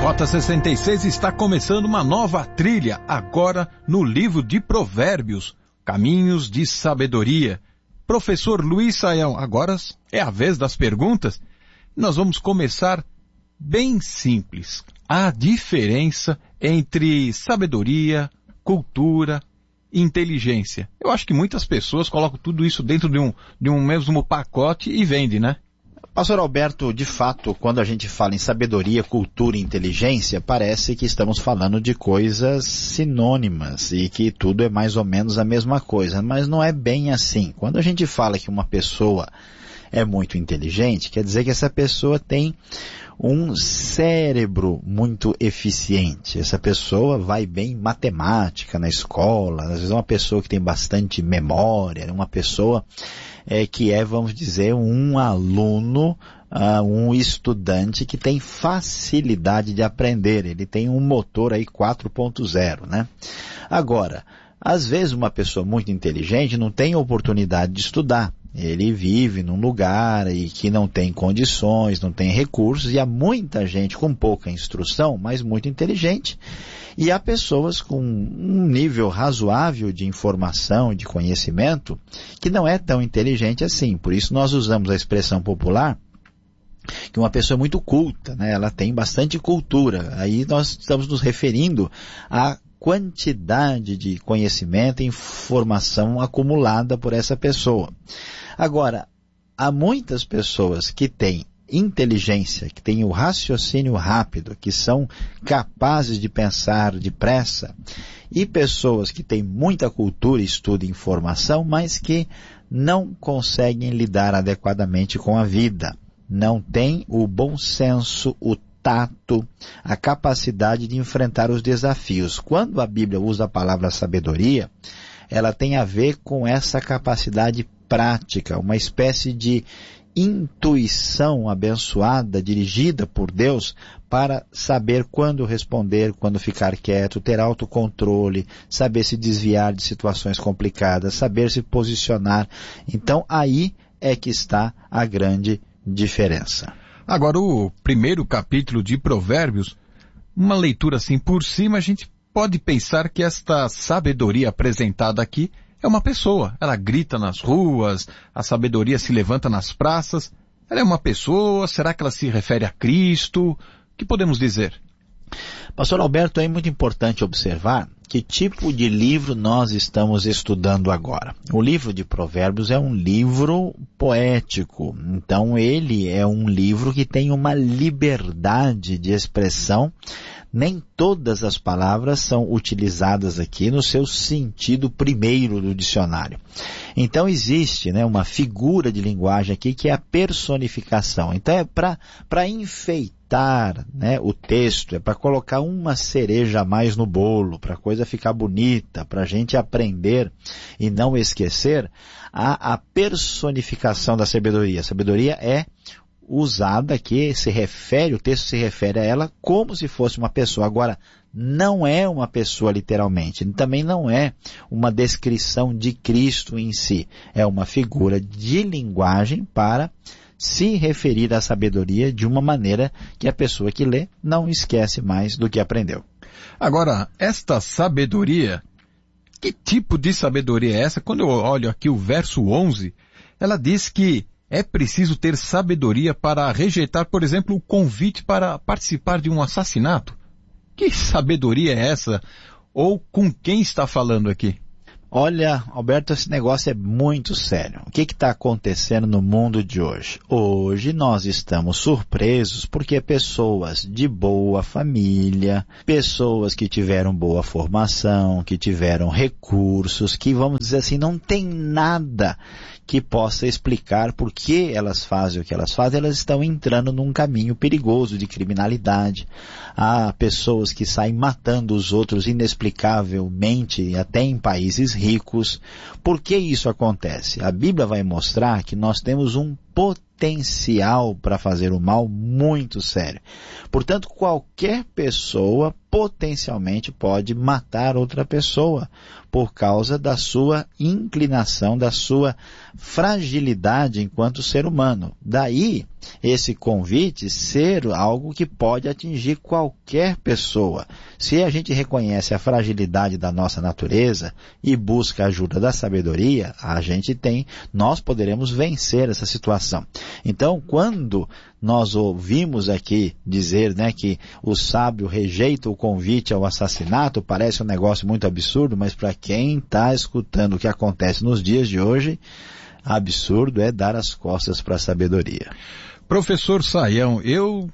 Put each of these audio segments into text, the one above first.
Rota 66 está começando uma nova trilha, agora no livro de Provérbios, Caminhos de Sabedoria. Professor Luiz Saião, agora é a vez das perguntas. Nós vamos começar bem simples. A diferença entre sabedoria, cultura e inteligência. Eu acho que muitas pessoas colocam tudo isso dentro de um mesmo pacote e vendem, né? Pastor Alberto, de fato, quando a gente fala em sabedoria, cultura e inteligência, parece que estamos falando de coisas sinônimas e que tudo é mais ou menos a mesma coisa, mas não é bem assim. Quando a gente fala que uma pessoa é muito inteligente, quer dizer que essa pessoa tem um cérebro muito eficiente. Essa pessoa vai bem em matemática na escola, às vezes é uma pessoa que tem bastante memória, uma pessoa que é, vamos dizer, um aluno, um estudante que tem facilidade de aprender. Ele tem um motor aí 4.0, né? Agora, às vezes uma pessoa muito inteligente não tem oportunidade de estudar. Ele vive num lugar e que não tem condições, não tem recursos, e há muita gente com pouca instrução, mas muito inteligente, e há pessoas com um nível razoável de informação e de conhecimento que não é tão inteligente assim. Por isso nós usamos a expressão popular que uma pessoa é muito culta, né? Ela tem bastante cultura. Aí nós estamos nos referindo a quantidade de conhecimento e informação acumulada por essa pessoa. Agora, há muitas pessoas que têm inteligência, que têm o raciocínio rápido, que são capazes de pensar depressa, e pessoas que têm muita cultura, estudo e informação, mas que não conseguem lidar adequadamente com a vida. Não têm o bom senso, o tato, a capacidade de enfrentar os desafios. Quando a Bíblia usa a palavra sabedoria, ela tem a ver com essa capacidade prática, uma espécie de intuição abençoada, dirigida por Deus, para saber quando responder, quando ficar quieto, ter autocontrole, saber se desviar de situações complicadas, saber se posicionar. Então, aí é que está a grande diferença. Agora, o primeiro capítulo de Provérbios, uma leitura assim por cima, a gente pode pensar que esta sabedoria apresentada aqui é uma pessoa. Ela grita nas ruas, a sabedoria se levanta nas praças. Ela é uma pessoa? Será que ela se refere a Cristo? O que podemos dizer? Pastor Alberto, é muito importante observar que tipo de livro nós estamos estudando agora. O livro de Provérbios é um livro poético, então ele é um livro que tem uma liberdade de expressão. Nem todas as palavras são utilizadas aqui no seu sentido primeiro do dicionário. Então existe, né, uma figura de linguagem aqui que é a personificação. Então é para enfeitar, né, o texto, é para colocar uma cereja a mais no bolo, para a coisa ficar bonita, para a gente aprender e não esquecer a personificação da sabedoria. A sabedoria é usada aqui, o texto se refere a ela como se fosse uma pessoa. Agora, não é uma pessoa literalmente, também não é uma descrição de Cristo em si. É uma figura de linguagem para se referir à sabedoria de uma maneira que a pessoa que lê não esquece mais do que aprendeu. Agora, esta sabedoria, que tipo de sabedoria é essa? Quando eu olho aqui o verso 11, ela diz que é preciso ter sabedoria para rejeitar, por exemplo, o convite para participar de um assassinato. Que sabedoria é essa? Ou com quem está falando aqui? Olha, Alberto, esse negócio é muito sério. O que está acontecendo no mundo de hoje? Hoje nós estamos surpresos porque pessoas de boa família, pessoas que tiveram boa formação, que tiveram recursos, que, vamos dizer assim, não tem nada que possa explicar por que elas fazem o que elas fazem, elas estão entrando num caminho perigoso de criminalidade. Há pessoas que saem matando os outros inexplicavelmente, até em países ricos. Por que isso acontece? A Bíblia vai mostrar que nós temos um potencial potencial para fazer o mal muito sério. Portanto, qualquer pessoa potencialmente pode matar outra pessoa por causa da sua inclinação, da sua fragilidade enquanto ser humano. Daí, esse convite ser algo que pode atingir qualquer pessoa. Se a gente reconhece a fragilidade da nossa natureza e busca a ajuda da sabedoria, nós poderemos vencer essa situação. Então, quando nós ouvimos aqui dizer, que o sábio rejeita o convite ao assassinato, parece um negócio muito absurdo, mas para quem está escutando o que acontece nos dias de hoje, absurdo é dar as costas para a sabedoria. Professor Sayão, eu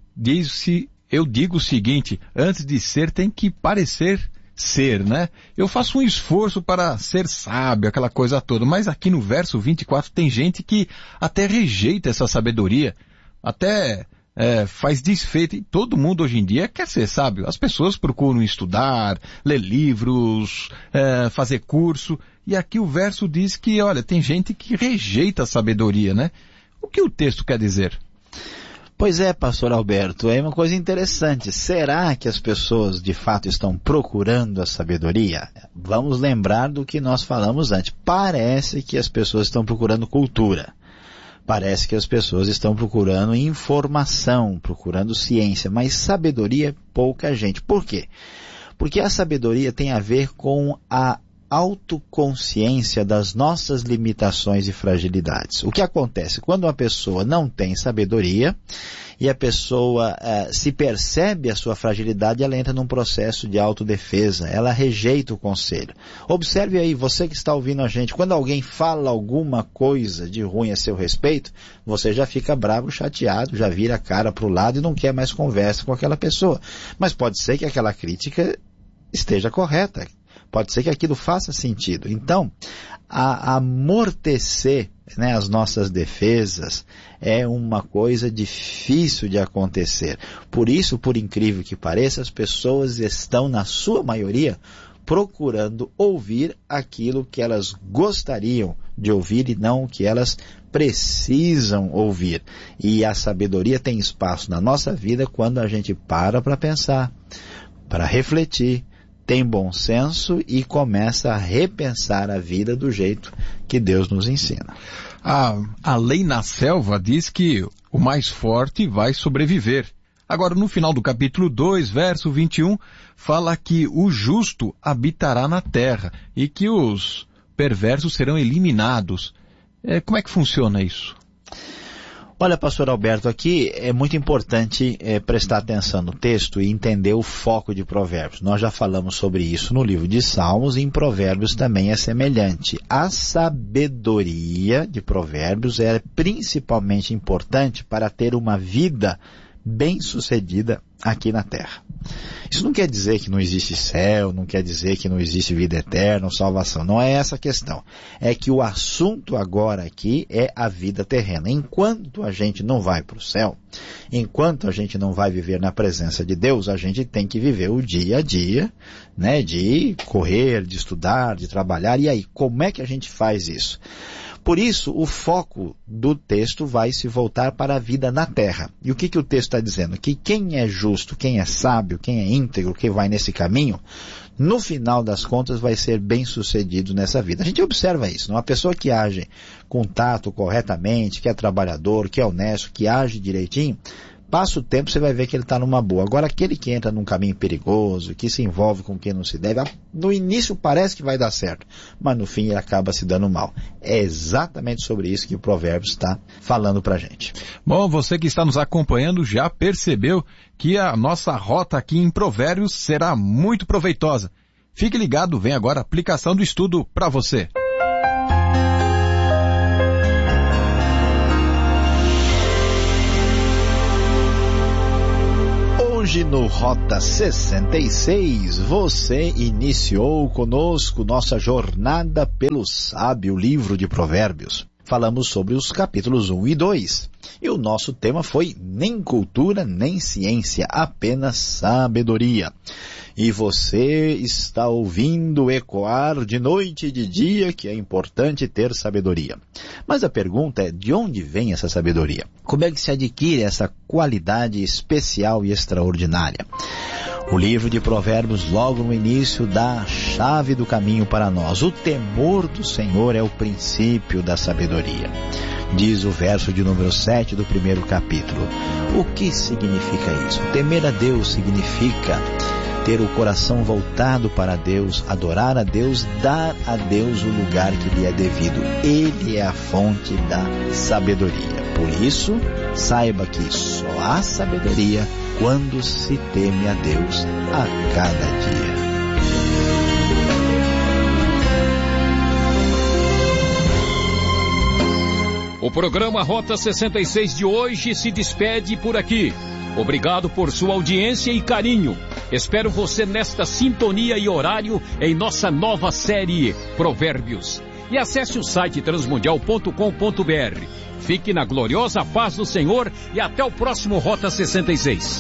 digo o seguinte, antes de ser tem que parecer ser, né? Eu faço um esforço para ser sábio, aquela coisa toda, mas aqui no verso 24 tem gente que até rejeita essa sabedoria, até faz desfeito, e todo mundo hoje em dia quer ser sábio. As pessoas procuram estudar, ler livros, fazer curso, e aqui o verso diz que, olha, tem gente que rejeita a sabedoria, né? O que o texto quer dizer? Pois é, pastor Alberto, é uma coisa interessante. Será que as pessoas de fato estão procurando a sabedoria? Vamos lembrar do que nós falamos antes. Parece que as pessoas estão procurando cultura. Parece que as pessoas estão procurando informação, procurando ciência, mas sabedoria pouca gente. Por quê? Porque a sabedoria tem a ver com a autoconsciência das nossas limitações e fragilidades. O que acontece? Quando uma pessoa não tem sabedoria e a pessoa se percebe a sua fragilidade, ela entra num processo de autodefesa, ela rejeita o conselho. Observe aí, você que está ouvindo a gente, quando alguém fala alguma coisa de ruim a seu respeito, você já fica bravo, chateado, já vira a cara para o lado e não quer mais conversa com aquela pessoa. Mas pode ser que aquela crítica esteja correta. Pode ser que aquilo faça sentido. Então, amortecer as nossas defesas é uma coisa difícil de acontecer. Por isso, por incrível que pareça, as pessoas estão, na sua maioria, procurando ouvir aquilo que elas gostariam de ouvir e não o que elas precisam ouvir. E a sabedoria tem espaço na nossa vida quando a gente para pensar, para refletir, tem bom senso e começa a repensar a vida do jeito que Deus nos ensina. A lei na selva diz que o mais forte vai sobreviver. Agora, no final do capítulo 2, verso 21, fala que o justo habitará na terra e que os perversos serão eliminados. Como é que funciona isso? Olha, pastor Alberto, aqui é muito importante prestar atenção no texto e entender o foco de Provérbios. Nós já falamos sobre isso no livro de Salmos e em Provérbios também é semelhante. A sabedoria de Provérbios é principalmente importante para ter uma vida bem-sucedida aqui na terra. Isso não quer dizer que não existe céu, não quer dizer que não existe vida eterna ou salvação. Não é essa a questão. É que o assunto agora aqui é a vida terrena. Enquanto a gente não vai para o céu, enquanto a gente não vai viver na presença de Deus, a gente tem que viver o dia a dia, de correr, de estudar, de trabalhar. E aí, como é que a gente faz isso? Por isso, o foco do texto vai se voltar para a vida na terra. E o que o texto está dizendo? Que quem é justo, quem é sábio, quem é íntegro, quem vai nesse caminho, no final das contas vai ser bem-sucedido nessa vida. A gente observa isso. Uma pessoa que age com tato, corretamente, que é trabalhador, que é honesto, que age direitinho, passa o tempo, você vai ver que ele está numa boa. Agora, aquele que entra num caminho perigoso, que se envolve com quem não se deve, no início parece que vai dar certo, mas no fim ele acaba se dando mal. É exatamente sobre isso que o Provérbios está falando para a gente. Bom, você que está nos acompanhando já percebeu que a nossa rota aqui em Provérbios será muito proveitosa. Fique ligado, vem agora a aplicação do estudo para você. Hoje no Rota 66, você iniciou conosco nossa jornada pelo sábio livro de Provérbios. falamos sobre os capítulos 1 e 2. E o nosso tema foi nem cultura, nem ciência, apenas sabedoria. E você está ouvindo ecoar de noite e de dia que é importante ter sabedoria. Mas a pergunta é, de onde vem essa sabedoria? Como é que se adquire essa qualidade especial e extraordinária? O livro de Provérbios, logo no início, dá a chave do caminho para nós. O temor do Senhor é o princípio da sabedoria. Diz o verso de número 7 do primeiro capítulo. O que significa isso? Temer a Deus significa ter o coração voltado para Deus, adorar a Deus, dar a Deus o lugar que lhe é devido. Ele é a fonte da sabedoria. Por isso, saiba que só há sabedoria quando se teme a Deus a cada dia. O programa Rota 66 de hoje se despede por aqui. Obrigado por sua audiência e carinho. Espero você nesta sintonia e horário em nossa nova série Provérbios. E acesse o site transmundial.com.br. Fique na gloriosa paz do Senhor e até o próximo Rota 66.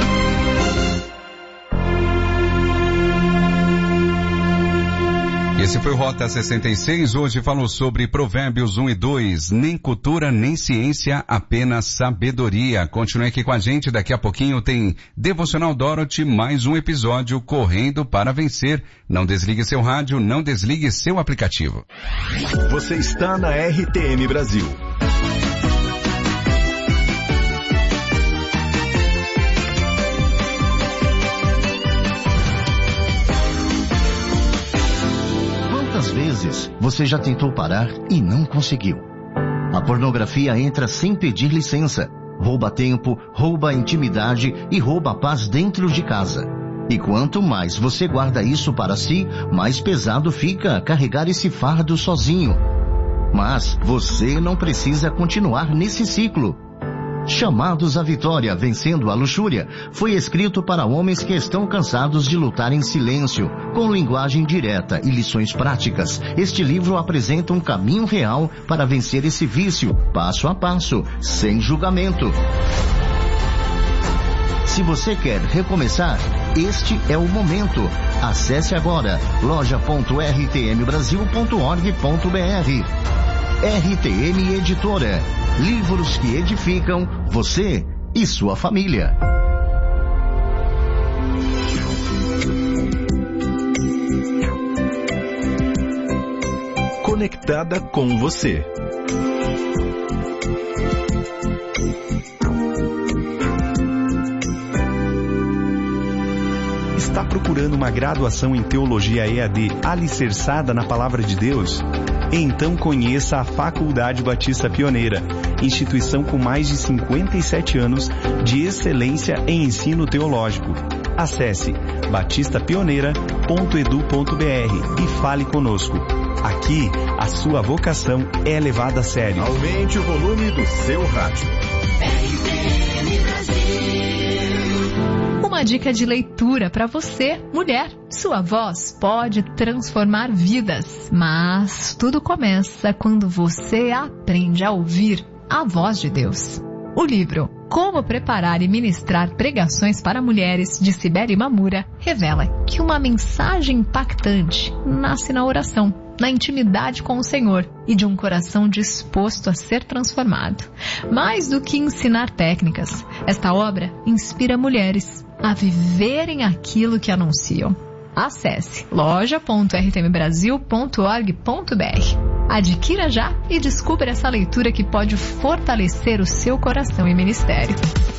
Esse foi o Rota 66, hoje falou sobre Provérbios 1 e 2, nem cultura, nem ciência, apenas sabedoria. Continue aqui com a gente, daqui a pouquinho tem Devocional Dorothy, mais um episódio Correndo para Vencer. Não desligue seu rádio, não desligue seu aplicativo. Você está na RTM Brasil. Quantas vezes você já tentou parar e não conseguiu? A pornografia entra sem pedir licença, rouba tempo, rouba a intimidade e rouba a paz dentro de casa. E quanto mais você guarda isso para si, mais pesado fica carregar esse fardo sozinho. Mas você não precisa continuar nesse ciclo. Chamados à Vitória, Vencendo a Luxúria, foi escrito para homens que estão cansados de lutar em silêncio, com linguagem direta e lições práticas. Este livro apresenta um caminho real para vencer esse vício, passo a passo, sem julgamento. Se você quer recomeçar, este é o momento. Acesse agora loja.rtmbrasil.org.br. RTM Editora. Livros que edificam você e sua família. Conectada com você. Está procurando uma graduação em Teologia EAD alicerçada na Palavra de Deus? Então conheça a Faculdade Batista Pioneira, instituição com mais de 57 anos de excelência em ensino teológico. Acesse batistapioneira.edu.br e fale conosco. Aqui, a sua vocação é levada a sério. Aumente o volume do seu rádio. Uma dica de leitura para você, mulher. Sua voz pode transformar vidas, mas tudo começa quando você aprende a ouvir a voz de Deus. O livro Como Preparar e Ministrar Pregações para Mulheres, de Sibeli Mamura, revela que uma mensagem impactante nasce na oração, na intimidade com o Senhor e de um coração disposto a ser transformado. Mais do que ensinar técnicas, esta obra inspira mulheres a viverem aquilo que anunciam. Acesse loja.rtmbrasil.org.br. Adquira já e descubra essa leitura que pode fortalecer o seu coração e ministério.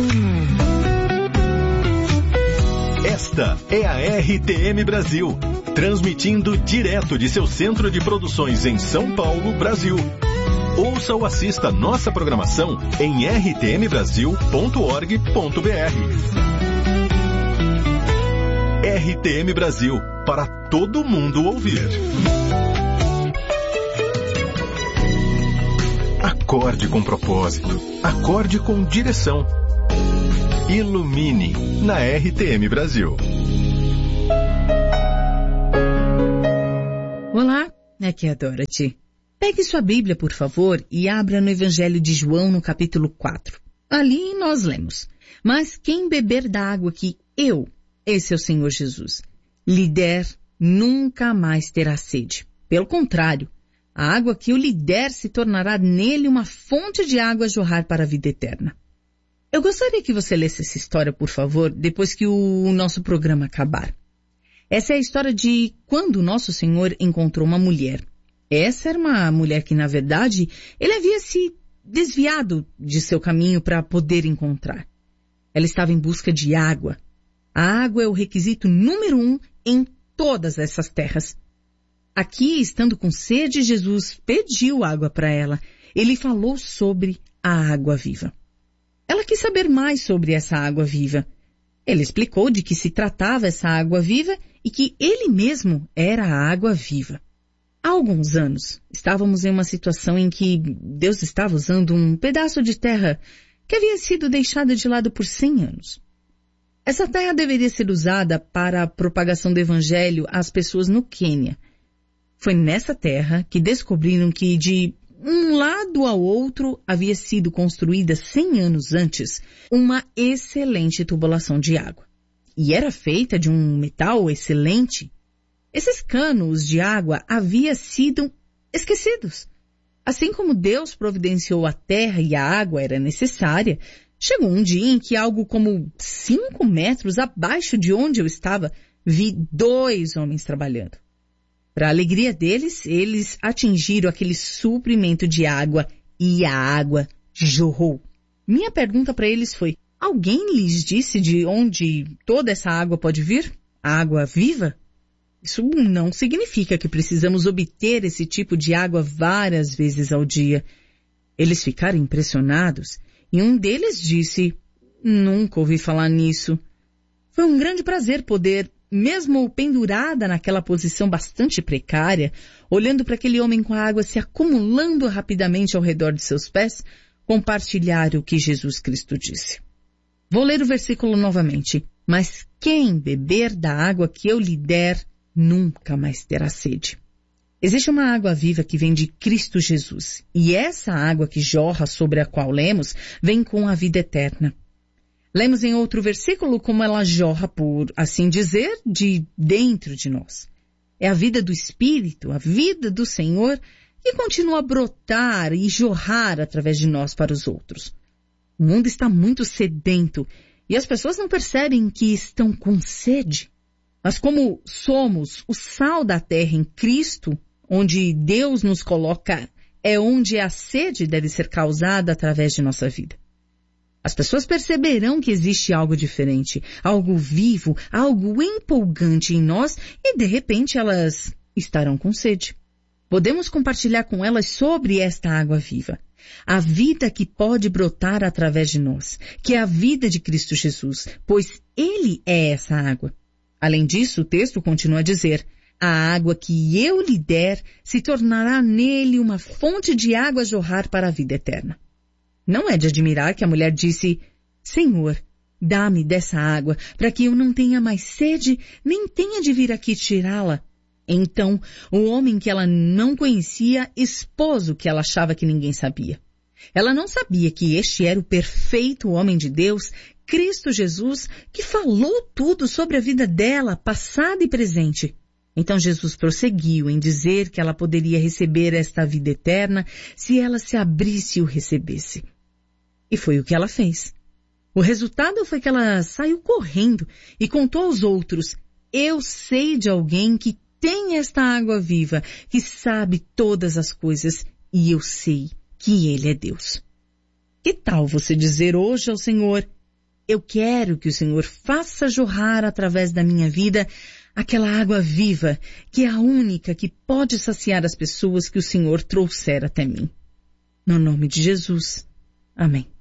Esta é a RTM Brasil, transmitindo direto de seu centro de produções em São Paulo, Brasil. Ouça ou assista nossa programação em rtmbrasil.org.br. RTM Brasil, para todo mundo ouvir. Acorde com propósito, acorde com direção. Ilumine na RTM Brasil. Olá, aqui é a Dorothy. Pegue sua Bíblia, por favor, e abra no Evangelho de João, no capítulo 4. Ali nós lemos: mas quem beber da água que eu, esse é o Senhor Jesus, lhe der, nunca mais terá sede. Pelo contrário, a água que eu lhe der se tornará nele uma fonte de água a jorrar para a vida eterna. Eu gostaria que você lesse essa história, por favor, depois que o nosso programa acabar. Essa é a história de quando o nosso Senhor encontrou uma mulher. Essa era uma mulher que, na verdade, ele havia se desviado de seu caminho para poder encontrar. Ela estava em busca de água. A água é o requisito número 1 em todas essas terras. Aqui, estando com sede, Jesus pediu água para ela. Ele falou sobre a água viva. Ela quis saber mais sobre essa água viva. Ele explicou de que se tratava essa água viva e que ele mesmo era a água viva. Há alguns anos, estávamos em uma situação em que Deus estava usando um pedaço de terra que havia sido deixada de lado por 100 anos. Essa terra deveria ser usada para a propagação do Evangelho às pessoas no Quênia. Foi nessa terra que descobriram que de um lado ao outro havia sido construída 100 anos antes uma excelente tubulação de água. E era feita de um metal excelente. Esses canos de água haviam sido esquecidos. Assim como Deus providenciou a terra e a água era necessária, chegou um dia em que algo como 5 metros abaixo de onde eu estava, vi 2 homens trabalhando. Para a alegria deles, eles atingiram aquele suprimento de água e a água jorrou. Minha pergunta para eles foi: alguém lhes disse de onde toda essa água pode vir? A água viva? Isso não significa que precisamos obter esse tipo de água várias vezes ao dia. Eles ficaram impressionados e um deles disse: nunca ouvi falar nisso. Foi um grande prazer poder, mesmo pendurada naquela posição bastante precária, olhando para aquele homem com a água se acumulando rapidamente ao redor de seus pés, compartilhar o que Jesus Cristo disse. Vou ler o versículo novamente. Mas quem beber da água que eu lhe der, nunca mais terá sede. Existe uma água viva que vem de Cristo Jesus, e essa água que jorra sobre a qual lemos, vem com a vida eterna. Lemos em outro versículo como ela jorra, por assim dizer, de dentro de nós. É a vida do Espírito, a vida do Senhor, que continua a brotar e jorrar através de nós para os outros. O mundo está muito sedento, e as pessoas não percebem que estão com sede. Mas como somos o sal da terra em Cristo, onde Deus nos coloca, é onde a sede deve ser causada através de nossa vida. As pessoas perceberão que existe algo diferente, algo vivo, algo empolgante em nós e de repente elas estarão com sede. Podemos compartilhar com elas sobre esta água viva. A vida que pode brotar através de nós, que é a vida de Cristo Jesus, pois Ele é essa água. Além disso, o texto continua a dizer: a água que eu lhe der se tornará nele uma fonte de água a jorrar para a vida eterna. Não é de admirar que a mulher disse: Senhor, dá-me dessa água, para que eu não tenha mais sede, nem tenha de vir aqui tirá-la. Então, o homem que ela não conhecia expôs o que ela achava que ninguém sabia. Ela não sabia que este era o perfeito homem de Deus, Cristo Jesus, que falou tudo sobre a vida dela, passada e presente. Então Jesus prosseguiu em dizer que ela poderia receber esta vida eterna se ela se abrisse e o recebesse. E foi o que ela fez. O resultado foi que ela saiu correndo e contou aos outros: eu sei de alguém que tem esta água viva, que sabe todas as coisas, e eu sei que Ele é Deus. Que tal você dizer hoje ao Senhor: eu quero que o Senhor faça jorrar através da minha vida aquela água viva, que é a única que pode saciar as pessoas que o Senhor trouxer até mim. No nome de Jesus. Amém.